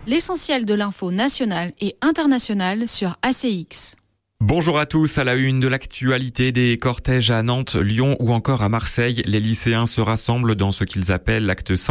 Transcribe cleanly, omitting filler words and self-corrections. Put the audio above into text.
L'essentiel de l'info nationale et internationale sur ACX. Bonjour à tous, à la une de l'actualité, des cortèges à Nantes, Lyon ou encore à Marseille. Les lycéens se rassemblent dans ce qu'ils appellent l'acte